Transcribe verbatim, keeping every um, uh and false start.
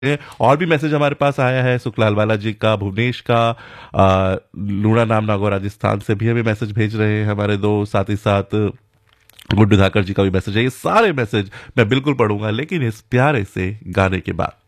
हैं। और भी मैसेज हमारे पास आया है सुखलाल वाला जी का, भुवनेश का, आ, लूणा नाम नागौर राजस्थान से भी हमें मैसेज भेज रहे हैं हमारे दो, साथ ही साथ गुड्डू धाकर जी का भी मैसेज है। ये सारे मैसेज मैं बिल्कुल पढ़ूंगा, लेकिन इस प्यारे से गाने के बाद।